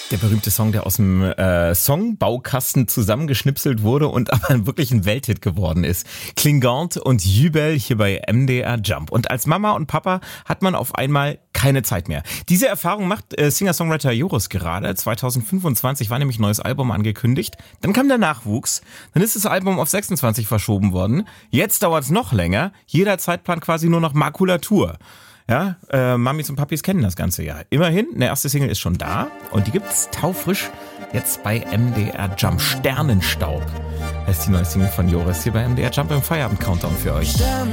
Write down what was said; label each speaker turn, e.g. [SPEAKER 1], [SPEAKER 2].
[SPEAKER 1] Der berühmte Song, der aus dem Songbaukasten zusammengeschnipselt wurde und aber wirklich ein Welthit geworden ist. Klingant und Jubel hier bei MDR Jump. Und als Mama und Papa hat man auf einmal keine Zeit mehr. Diese Erfahrung macht Singer-Songwriter Joris gerade. 2025 war nämlich ein neues Album angekündigt. Dann kam der Nachwuchs. Dann ist das Album auf 26 verschoben worden. Jetzt dauert es noch länger. Jeder Zeitplan quasi nur noch Makulatur. Ja, Mamis und Papis kennen das Ganze ja. Immerhin, eine erste Single ist schon da und die gibt's taufrisch jetzt bei MDR Jump. Sternenstaub heißt die neue Single von Joris hier bei MDR Jump im Feierabend-Countdown für euch.